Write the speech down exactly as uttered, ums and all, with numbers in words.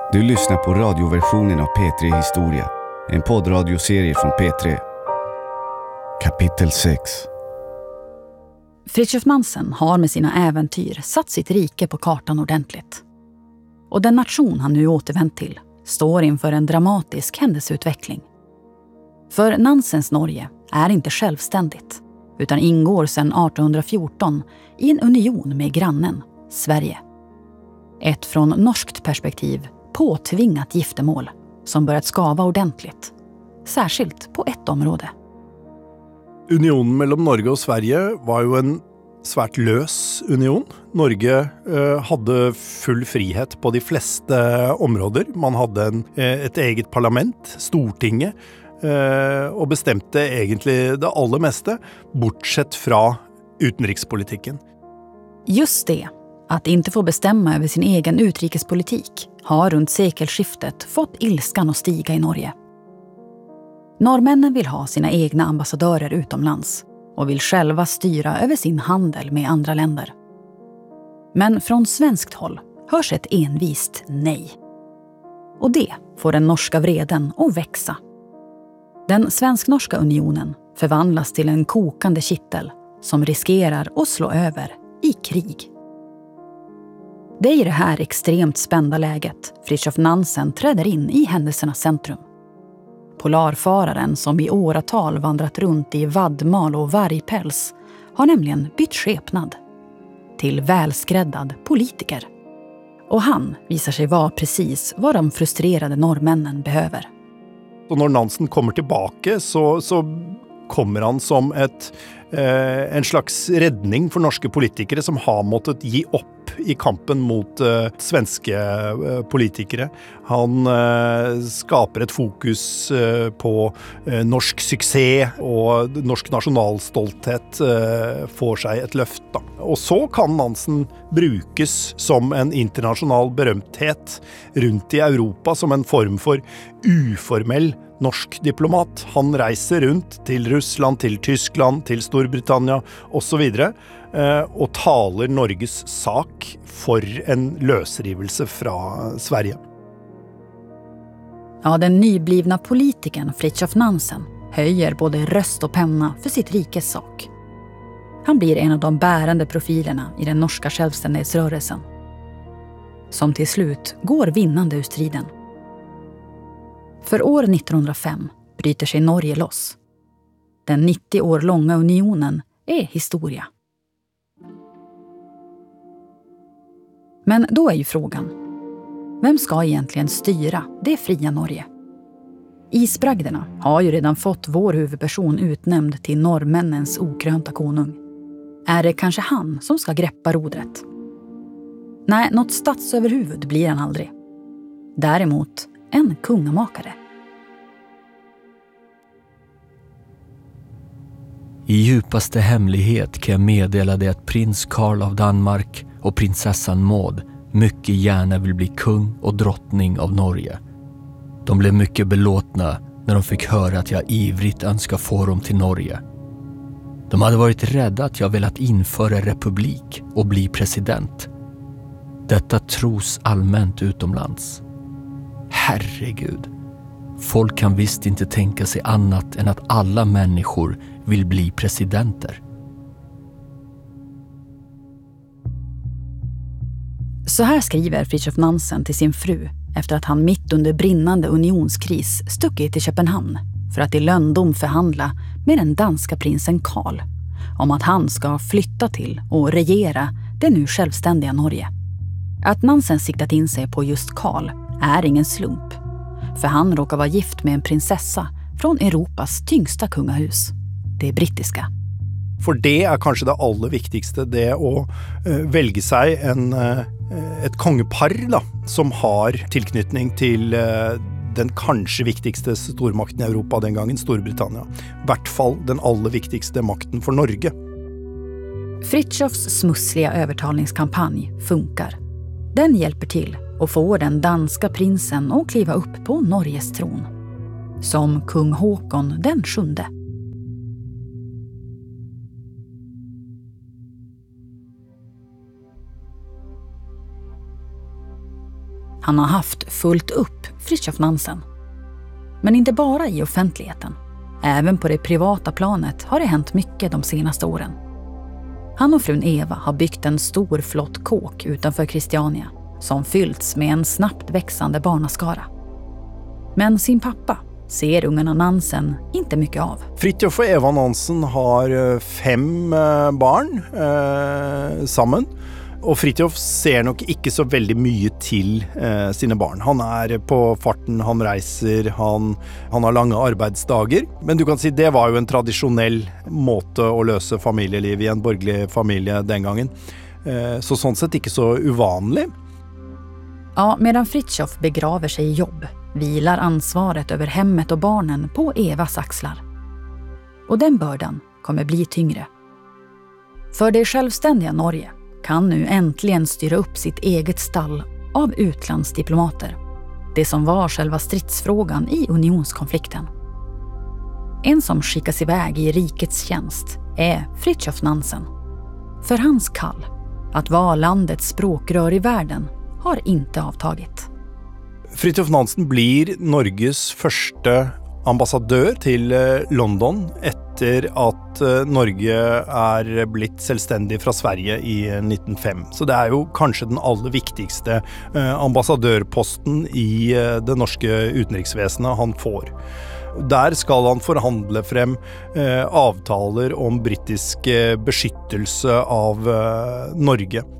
Du lyssnar på radioversionen av P tre Historia, en poddradioserie från P tre. Kapitel sex. Fridtjof Nansen har med sina äventyr satt sitt rike på kartan ordentligt. Och den nation han nu återvänt till står inför en dramatisk händelseutveckling. För Nansens Norge är inte självständigt, utan ingår sedan arton fjorton i en union med grannen, Sverige. Ett från norskt perspektiv påtvingat giftermål som börjat skava ordentligt, särskilt på ett område. Unionen mellan Norge och Sverige var ju en svärt lös union. Norge eh, hade full frihet på de flesta områden. Man hade en, eh, ett eget parlament, Stortinget, eh, och bestämde egentligen det allra mesta, bortsett från utrikespolitiken. Just det, att inte få bestämma över sin egen utrikespolitik har runt sekelskiftet fått ilskan att stiga i Norge. Norrmännen vill ha sina egna ambassadörer utomlands och vill själva styra över sin handel med andra länder. Men från svenskt håll hörs ett envist nej. Och det får den norska vreden att växa. Den svensk-norska unionen förvandlas till en kokande kittel som riskerar att slå över i krig. Det är i det här extremt spända läget Fridtjof Nansen träder in i händelsernas centrum. Polarfararen som i åratal vandrat runt i vaddmal och vargpäls har nämligen bytt skepnad till välskräddad politiker. Och han visar sig vara precis vad de frustrerade norrmännen behöver. Och när Nansen kommer tillbaka så, så kommer han som ett, eh, en slags räddning för norska politiker som har måttet ge upp i kampen mot eh, svenska eh, politiker. Han eh, skapar ett fokus eh, på eh, norsk succé och norsk nationalstolthet eh, får sig ett löfte. Och så kan Nansen brukas som en internationell berömthet runt i Europa som en form för uformell norsk diplomat. Han reser runt till Ryssland, till Tyskland, till Storbritannien och så vidare och talar Norges sak för en lösrivelse från Sverige. Ja, den nyblivna politikern Fridtjof Nansen höjer både röst och penna för sitt rikes sak. Han blir en av de bärande profilerna i den norska självständighetsrörelsen, som till slut går vinnande ur striden. För år nittonhundrafem bryter sig Norge loss. Den nittio år långa unionen är historia. Men då är ju frågan, vem ska egentligen styra det fria Norge? Isbragderna har ju redan fått vår huvudperson utnämnd till norrmännens okrönta konung. Är det kanske han som ska greppa rodret? Nej, något statsöverhuvud blir han aldrig. Däremot en kungamakare. I djupaste hemlighet kan jag meddela dig att prins Karl av Danmark och prinsessan Maud mycket gärna vill bli kung och drottning av Norge. De blev mycket belåtna när de fick höra att jag ivrigt önskar få dem till Norge. De hade varit rädda att jag velat införa republik och bli president. Detta tros allmänt utomlands. Herregud, folk kan visst inte tänka sig annat än att alla människor vill bli presidenter. Så här skriver Fridtjof Nansen till sin fru efter att han mitt under brinnande unionskris stuckit till Köpenhamn för att i lönndom förhandla med den danska prinsen Karl om att han ska flytta till och regera det nu självständiga Norge. Att Nansen siktat in sig på just Karl är ingen slump, för han råkar vara gift med en prinsessa från Europas tyngsta kungahus, det brittiska. För det är kanske det allra viktigaste, det att uh, välja sig en, uh, ett kongepar då, som har tillknytning till uh, den kanske viktigaste stormakten i Europa den gången, Storbritannien. I vart fall den allra viktigaste makten för Norge. Fridtjofs smussliga övertalningskampanj funkar. Den hjälper till och får den danska prinsen att kliva upp på Norges tron. Som kung Håkon den sjunde. Han har haft fullt upp Fridtjof Nansen. Men inte bara i offentligheten. Även på det privata planet har det hänt mycket de senaste åren. Han och frun Eva har byggt en stor flott kåk utanför Christiania som fyllts med en snabbt växande barnaskara. Men sin pappa ser ungarna Nansen inte mycket av. Fridtjof och Eva Nansen har fem barn eh, sammen. Og Fridtjof ser nok ikke så veldig mye til eh, sine barn. Han er på farten, han reiser, han, han har lange arbeidsdager. Men du kan si det var jo en tradisjonell måte å løse familieliv i en borgerlig familie den gangen. Eh, så sånn sett ikke så uvanlig. Ja, medan Fridtjof begraver sig i jobb vilar ansvaret över hemmet och barnen på Evas axlar. Och den bördan kommer bli tyngre. För det självständiga Norge kan nu äntligen styra upp sitt eget stall av utlandsdiplomater. Det som var själva stridsfrågan i unionskonflikten. En som skickas iväg i rikets tjänst är Fridtjof Nansen. För hans kall att vara landets språkrör i världen har inte avtagit. Fridtjof Nansen blir Norges første ambassadør til London etter at Norge er blitt selvstendig fra Sverige i nitten null fem. Så det er jo kanskje den aller viktigste ambassadørposten i det norske utenriksvesenet han får. Der skal han forhandle frem avtaler om britisk beskyttelse av Norge.